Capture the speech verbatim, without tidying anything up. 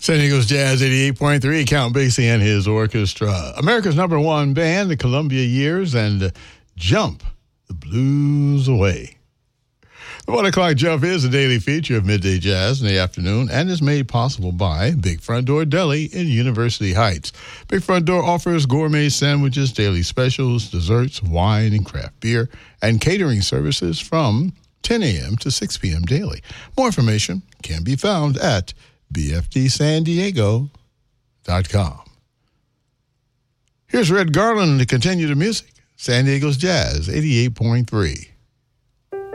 San Diego's Jazz eighty-eight point three, Count Basie and his orchestra. America's number one band, the Columbia Years, and uh, Jump the Blues Away. The One O'Clock Jump is a daily feature of Midday Jazz in the afternoon and is made possible by Big Front Door Deli in University Heights. Big Front Door offers gourmet sandwiches, daily specials, desserts, wine, and craft beer, and catering services from ten a.m. to six p.m. daily. More information can be found at b f d san diego dot com. Here's Red Garland to continue the music. San Diego's Jazz eighty-eight point three.